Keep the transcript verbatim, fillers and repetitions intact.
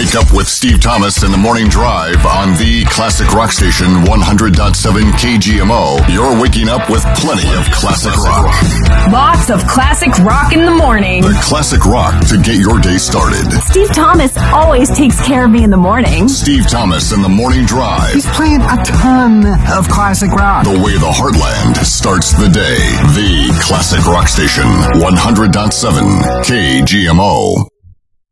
Wake up with Steve Thomas in the Morning Drive on the Classic Rock Station one hundred point seven K G M O. You're waking up with plenty of classic rock. Lots of classic rock in the morning. The classic rock to get your day started. Steve Thomas always takes care of me in the morning. Steve Thomas in the Morning Drive. He's playing a ton of classic rock. The way the heartland starts the day. The Classic Rock Station one hundred point seven K G M O.